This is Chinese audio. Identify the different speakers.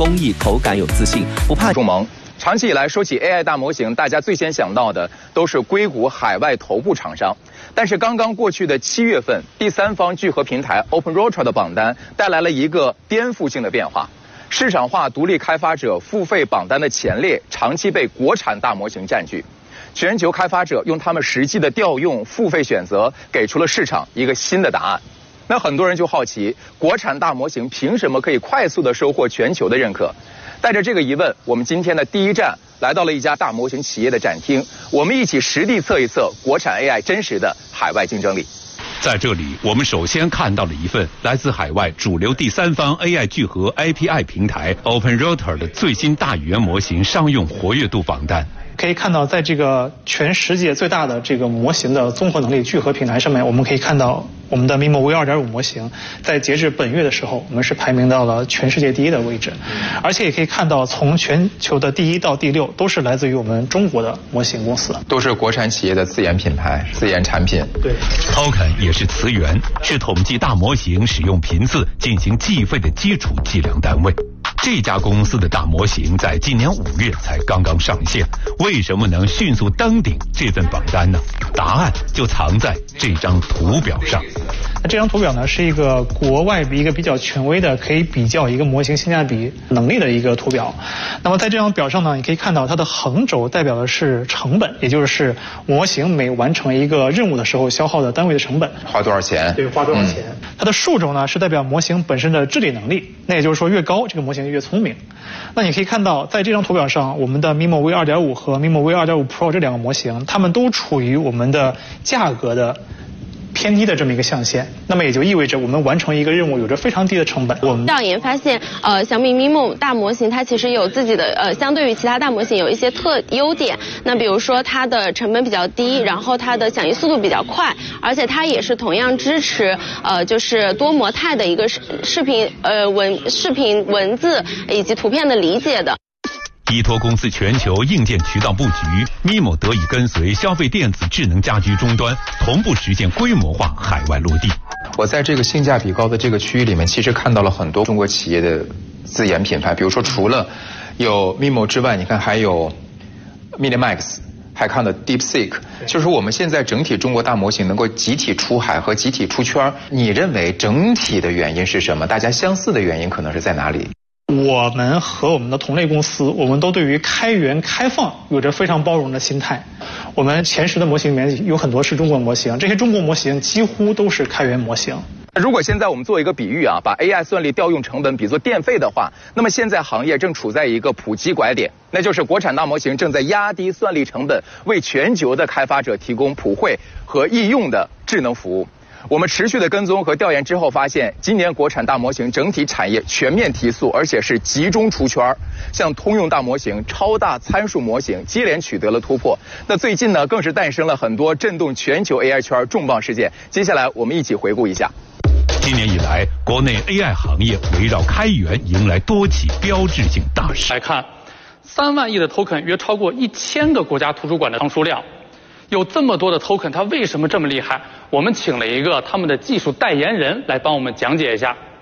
Speaker 1: 工艺口感有自信，不怕
Speaker 2: 众盟。长期以来，说起 AI 大模型，大家最先想到的都是硅谷海外头部厂商。但是刚刚过去的7月份，第三方聚合平台 OpenRouter 的榜单带来了一个颠覆性的变化。市场化独立开发者付费榜单的前列长期被国产大模型占据，全球开发者用他们实际的调用付费选择，给出了市场一个新的答案。那很多人就好奇，国产大模型凭什么可以快速地收获全球的认可？带着这个疑问，我们今天的第一站来到了一家大模型企业的展厅，我们一起实地测一测国产 AI 真实的海外竞争力。
Speaker 3: 在这里，我们首先看到了一份来自海外主流第三方 AI 聚合 API 平台 OpenRouter 的最新大语言模型商用活跃度榜单。
Speaker 4: 可以看到，在这个全世界最大的这个模型的综合能力聚合平台上面，我们可以看到我们的 MIMO V2.5 模型在截至本月的时候，我们是排名到了全世界第1的位置，而且也可以看到，从全球的第1到第6都是来自于我们中国的模型公司，
Speaker 2: 都是国产企业的自研品牌、自研产品。
Speaker 4: 对
Speaker 3: ，Token 也是词源，是统计大模型使用频次进行计费的基础计量单位。这家公司的大模型在今年5月才刚刚上线，为什么能迅速登顶这份榜单呢？答案就藏在这张图表上。
Speaker 4: 那这张图表呢，是一个国外一个比较权威的，可以比较一个模型性价比能力的一个图表。那么在这张表上呢，你可以看到它的横轴代表的是成本，也就是模型每完成一个任务的时候消耗的单位的成本，
Speaker 2: 花多少钱？
Speaker 4: 对，花多少钱。它的竖轴呢是代表模型本身的治理能力，那也就是说越高这个模型越聪明。那你可以看到，在这张图表上，我们的 MIMO V2.5 和 MIMO V2.5 Pro 这2个模型，它们都处于我们的价格的偏低的这么一个象限，那么也就意味着我们完成一个任务有着非常低的成本。我们
Speaker 5: 调研发现，小米 MIMO 大模型它其实有自己的相对于其他大模型有一些优点。那比如说它的成本比较低，然后它的响应速度比较快，而且它也是同样支持就是多模态的一个视频文字以及图片的理解的。
Speaker 3: 依托公司全球硬件渠道布局 ，MIMO 得以跟随消费电子智能家居终端，同步实现规模化海外落地。
Speaker 2: 我在这个性价比高的这个区域里面，其实看到了很多中国企业的自研品牌，比如说除了有 MIMO 之外，你看还有 MiniMax， 还看到 DeepSeek， 就是我们现在整体中国大模型能够集体出海和集体出圈，你认为整体的原因是什么？大家相似的原因可能是在哪里？
Speaker 4: 我们和我们的同类公司，我们都对于开源开放有着非常包容的心态。我们前10的模型里面有很多是中国模型，这些中国模型几乎都是开源模型。
Speaker 2: 如果现在我们做一个比喻啊，把 AI 算力调用成本比作电费的话，那么现在行业正处在一个普及拐点，那就是国产大模型正在压低算力成本，为全球的开发者提供普惠和易用的智能服务。我们持续的跟踪和调研之后发现，今年国产大模型整体产业全面提速，而且是集中出圈，像通用大模型、超大参数模型接连取得了突破。那最近呢，更是诞生了很多震动全球 AI 圈重磅事件。接下来我们一起回顾一下。
Speaker 3: 今年以来，国内 AI 行业围绕开源迎来多起标志性大事。
Speaker 6: 来看，3万亿的 token 约超过1000个国家图书馆的藏书量。有这么多的 token， 它为什么这么厉害？我们请了一个他们的技术代言人来帮我们讲解一下。